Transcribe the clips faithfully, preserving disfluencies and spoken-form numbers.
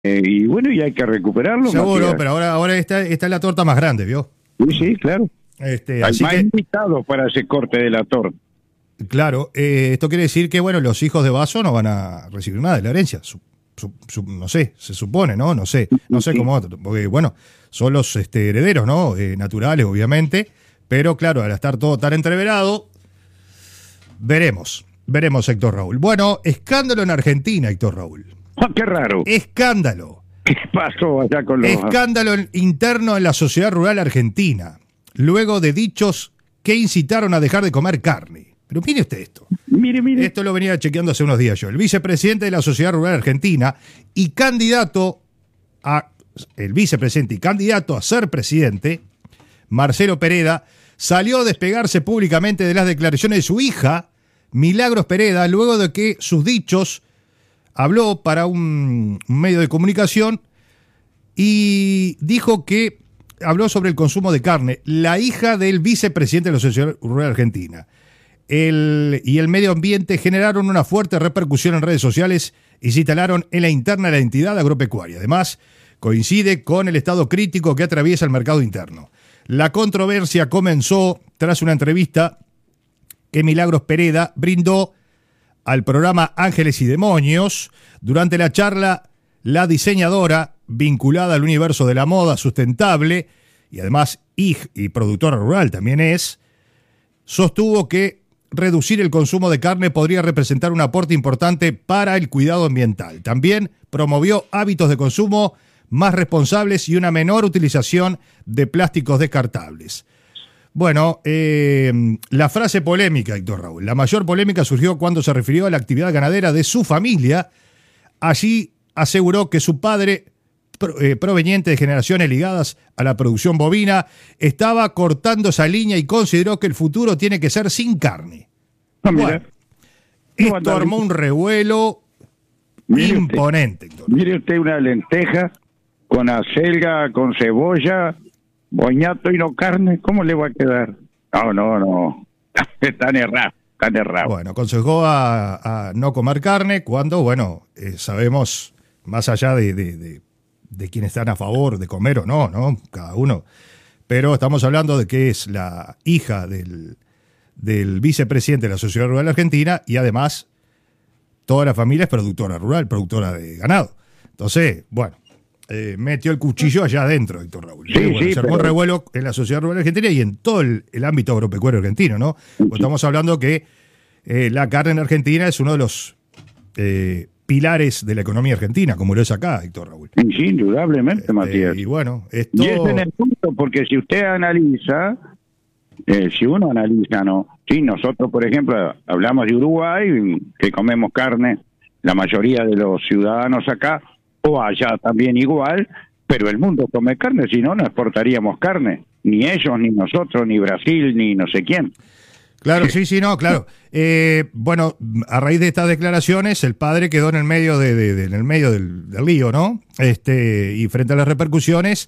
Eh, y bueno, y hay que recuperarlo, Seguro, Matías. pero ahora, ahora está, está la torta más grande, ¿vio? Sí, sí, claro. Este, Hay así más que, invitados para ese corte de la torta. claro, eh, esto quiere decir que, bueno, los hijos de Vaso no van a recibir nada de la herencia. Su- su- su- no sé, se supone, ¿no? No sé, no sé Sí. cómo, porque, bueno, son los este, herederos, ¿no? Eh, naturales, obviamente, pero claro, al estar todo tan entreverado, veremos, veremos, Héctor Raúl. Bueno, escándalo en Argentina, Héctor Raúl. Ah, qué raro. Escándalo. ¿Qué pasó allá con los...? Escándalo interno en la sociedad rural argentina, luego de dichos que incitaron a dejar de comer carne. Pero mire usted esto. Mire, mire. Esto lo venía chequeando hace unos días yo. El vicepresidente de la Sociedad Rural Argentina y candidato a... El vicepresidente y candidato a ser presidente, Marcelo Pereda, salió a despegarse públicamente de las declaraciones de su hija, Milagros Pereda, luego de que sus dichos habló para un, un medio de comunicación y dijo que habló sobre el consumo de carne. La hija del vicepresidente de la Sociedad Rural Argentina el, y el medio ambiente generaron una fuerte repercusión en redes sociales y se instalaron en la interna de la entidad agropecuaria. Además, coincide con el estado crítico que atraviesa el mercado interno. La controversia comenzó tras una entrevista que Milagros Pereda brindó al programa Ángeles y Demonios. Durante la charla, la diseñadora, vinculada al universo de la moda sustentable, y además hija y productora rural también es, sostuvo que reducir el consumo de carne podría representar un aporte importante para el cuidado ambiental. También promovió hábitos de consumo más responsables y una menor utilización de plásticos descartables. Bueno, eh, la frase polémica, Héctor Raúl. La mayor polémica surgió cuando se refirió a la actividad ganadera de su familia. Allí aseguró que su padre, pro, eh, proveniente de generaciones ligadas a la producción bovina, estaba cortando esa línea y consideró que el futuro tiene que ser sin carne. Ah, mira. Bueno, esto armó un revuelo Mire imponente, usted, Héctor. mire usted una lenteja con acelga, con cebolla, boñato y no carne, ¿cómo le va a quedar? No, no, no. Están errados, están errados. Bueno, aconsejó a, a no comer carne cuando, bueno, eh, sabemos, más allá de, de, de, de quienes están a favor de comer o no, ¿no? Cada uno. Pero estamos hablando de que es la hija del, del vicepresidente de la Sociedad Rural Argentina y además toda la familia es productora rural, productora de ganado. Entonces, bueno, eh, metió el cuchillo allá adentro, Héctor Raúl. Sí, Eh, bueno, sí, se armó pero- un revuelo en la Sociedad Rural Argentina y en todo el, el ámbito agropecuario argentino, ¿no? Pues estamos hablando que eh, la carne en Argentina es uno de los eh, pilares de la economía argentina, como lo es acá, Héctor Raúl. Sí, sí, indudablemente, Matías. Eh, y bueno, Y esto... es en el punto, porque si usted analiza, eh, si uno analiza, ¿no? Sí, nosotros, por ejemplo, hablamos de Uruguay, que comemos carne, la mayoría de los ciudadanos acá, o allá también igual, pero el mundo come carne, si no, no exportaríamos carne. Ni ellos, ni nosotros, ni Brasil, ni no sé quién. Claro, sí, sí, no, claro. Eh, bueno, a raíz de estas declaraciones, el padre quedó en el medio de, de- de- en el medio del, del lío, ¿no? Este, y frente a las repercusiones,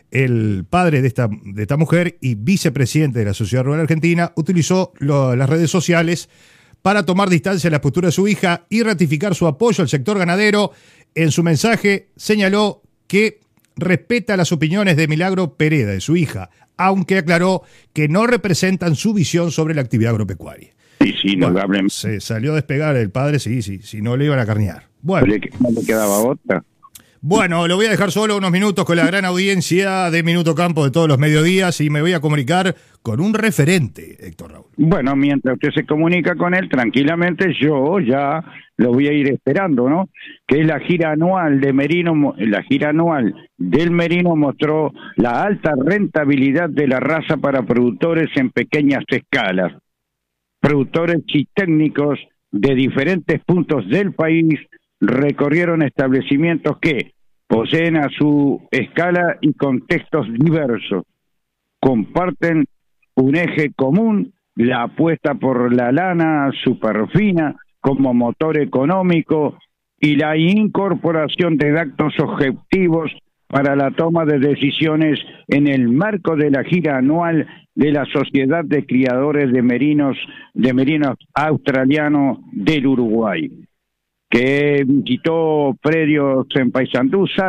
el padre de esta, de esta mujer y vicepresidente de la Sociedad Rural Argentina utilizó lo- las redes sociales para tomar distancia de la postura de su hija y ratificar su apoyo al sector ganadero. En su mensaje señaló que respeta las opiniones de Milagro Pereda, de su hija, aunque aclaró que no representan su visión sobre la actividad agropecuaria. Sí, sí, Bueno, indudablemente. se salió a despegar el padre, sí, sí, si no le iban a carnear. Bueno, Le- No le quedaba otra. bueno, lo voy a dejar solo unos minutos con la gran audiencia de Minuto Campo de todos los mediodías y me voy a comunicar con un referente, Héctor Raúl. Bueno, mientras usted se comunica con él tranquilamente, yo ya lo voy a ir esperando, ¿no? Que es la gira anual de Merino, la gira anual del Merino mostró la alta rentabilidad de la raza para productores en pequeñas escalas. Productores y técnicos de diferentes puntos del país recorrieron establecimientos que poseen a su escala y contextos diversos. Comparten un eje común, la apuesta por la lana superfina como motor económico y la incorporación de datos objetivos para la toma de decisiones en el marco de la gira anual de la Sociedad de Criadores de Merinos, de Merinos Australianos del Uruguay. que visitó predios en Paysandú,